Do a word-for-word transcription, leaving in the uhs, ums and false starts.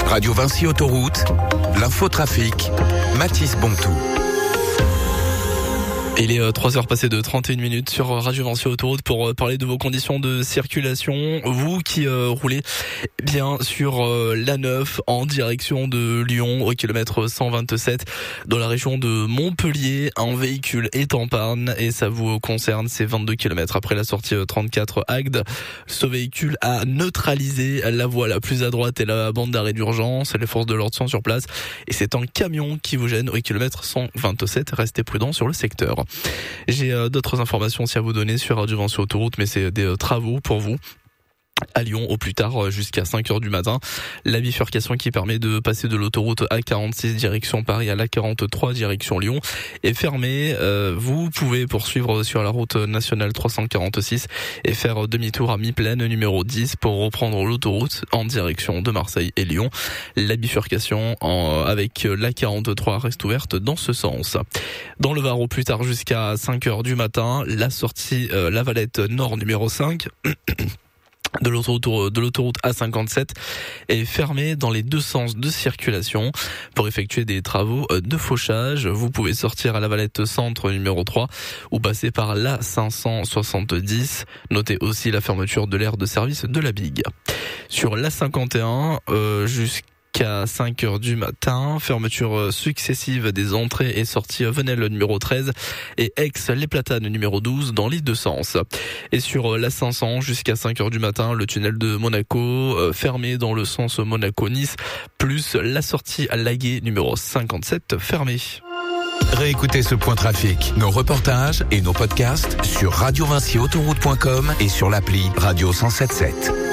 Radio Vinci Autoroute, l'infotrafic, Mathis Bontou. Il est trois heures passées de trente et une minutes sur Radio Vinci Autoroute pour parler de vos conditions de circulation. Vous qui euh, roulez bien sur euh, l'A neuf en direction de Lyon au kilomètre cent vingt-sept dans la région de Montpellier, un véhicule est en panne et ça vous concerne, c'est vingt-deux kilomètres après la sortie trente-quatre Agde. Ce véhicule a neutralisé la voie la plus à droite et la bande d'arrêt d'urgence. Les forces de l'ordre sont sur place et c'est un camion qui vous gêne au kilomètre cent vingt-sept. Restez prudents sur le secteur. J'ai euh, d'autres informations aussi à vous donner sur Radio Vinci Autoroute, mais c'est des euh, travaux pour vous. À Lyon, au plus tard jusqu'à cinq heures du matin. La bifurcation qui permet de passer de l'autoroute A quarante-six direction Paris à l'A quarante-trois direction Lyon est fermée. Euh, vous pouvez poursuivre sur la route nationale trois cent quarante-six et faire demi-tour à mi-plaine numéro dix pour reprendre l'autoroute en direction de Marseille et Lyon. La bifurcation en, avec l'A quarante-trois reste ouverte dans ce sens. Dans le Var, au plus tard jusqu'à cinq heures du matin, la sortie euh, La Valette Nord numéro cinq de l'autoroute, de l'autoroute A cinquante-sept est fermée dans les deux sens de circulation pour effectuer des travaux de fauchage. Vous pouvez sortir à La Valette Centre numéro trois ou passer par l'A cinq cent soixante-dix. Notez aussi la fermeture de l'aire de service de la Big. Sur l'A cinquante et un, euh, jusqu'à à cinq heures du matin, fermeture successive des entrées et sorties Venelle numéro treize et Aix les Platanes numéro douze dans les deux sens. Et sur l'A cinq cents jusqu'à cinq heures du matin, le tunnel de Monaco euh, fermé dans le sens Monaco-Nice, plus la sortie à Laguet numéro cinquante-sept fermée. Réécoutez ce point trafic, nos reportages et nos podcasts sur radio vinci autoroute point com et sur l'appli Radio cent soixante-dix-sept.